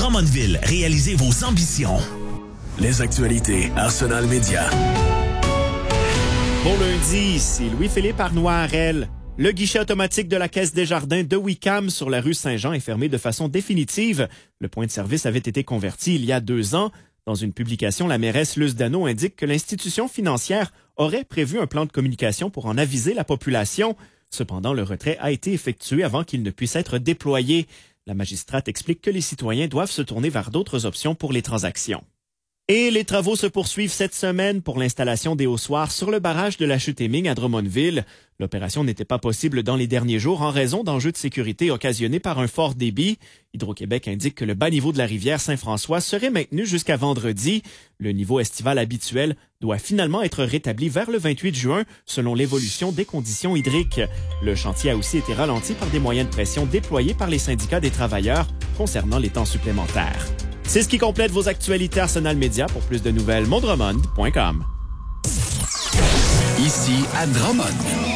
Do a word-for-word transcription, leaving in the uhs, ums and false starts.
Drummondville, réalisez vos ambitions. Les actualités Arsenal Média. Bon lundi, c'est Louis-Philippe Arnois-Arel. Le guichet automatique de la Caisse Desjardins de Wickham sur la rue Saint-Jean est fermé de façon définitive. Le point de service avait été converti il y a deux ans. Dans une publication, la mairesse Luce Dano indique que l'institution financière aurait prévu un plan de communication pour en aviser la population. Cependant, le retrait a été effectué avant qu'il ne puisse être déployé. La magistrate explique que les citoyens doivent se tourner vers d'autres options pour les transactions. Et les travaux se poursuivent cette semaine pour l'installation des haussoirs sur le barrage de la Chute-Éming à Drummondville. L'opération n'était pas possible dans les derniers jours en raison d'enjeux de sécurité occasionnés par un fort débit. Hydro-Québec indique que le bas niveau de la rivière Saint-François serait maintenu jusqu'à vendredi. Le niveau estival habituel doit finalement être rétabli vers le vingt-huit juin selon l'évolution des conditions hydriques. Le chantier a aussi été ralenti par des moyens de pression déployés par les syndicats des travailleurs concernant les temps supplémentaires. C'est ce qui complète vos actualités Arsenal Média. Pour plus de nouvelles, mondromond point com. Ici à Drummond.